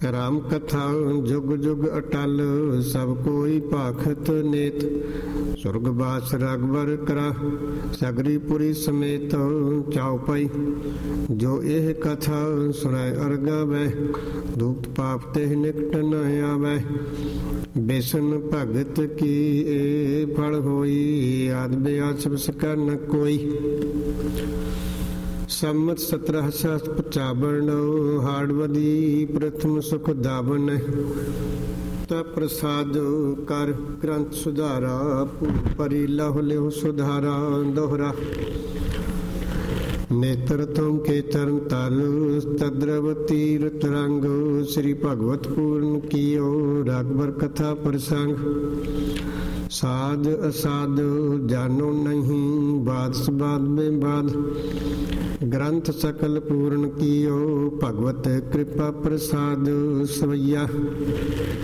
ਰਾਮ ਕਥਾ ਜੁਗ ਜੁਗ ਅਟਲ, ਸਭ ਕੋਈ ਭਾਖਤ ਨੇਤ। ਸੁਰਗ ਬਾਸ ਰਗਬਰ ਕਰਾ, ਸਗਰੀ ਪੁਰੀ ਸਮੇਤ। ਚਉਪਈ ਜੋ ਇਹ ਕਥਾ ਸੁਣੈ ਅਰ ਗਾਵੈ, ਦੂਤ ਪਾਪ ਤੇ ਨਿਕਟ ਨ ਆਵੈ। ਬੇਸਨ ਭਗਤ ਕੀ ਇਹ ਫਲ ਹੋਈ, ਆਦ ਬਿਆਸ ਸਕਰ ਨ ਕੋਈ। ਸੰਮਤ 1755 ਹਾੜਵਦੀ ਪ੍ਰਥਮ ਸੁਖ ਦਾਵਨ। ਤਾ ਪ੍ਰਸਾਦ ਕਰ ਗ੍ਰੰਥ ਸੁਧਾਰਾ, ਭਰੀ ਲਹੁ ਲਿਹੁ ਸੁਧਾਰਾ ਦੋਹਰਾ। ਨੇਤਰ ਤੁਮ ਕੇ ਤਰਨ ਤਲ, ਤਦਰਵ ਤੀਰਥ ਰੰਗ। ਸ੍ਰੀ ਭਗਵਤ ਪੂਰਨ ਕੀਓ, ਰਗਬਰ ਕਥਾ ਪ੍ਰਸੰਗ। ਸਾਧ ਅਸਾਧ ਜਾਨੋ ਨਹੀਂ, ਬਾਦ ਸਬਾਦ में ਬਾਦ। ਗ੍ਰੰਥ ਸਕਲ ਪੂਰਨ ਕੀਓ, ਭਗਵਤ ਕਿਰਪਾ ਪ੍ਰਸਾਦ ਸਵਈਆ।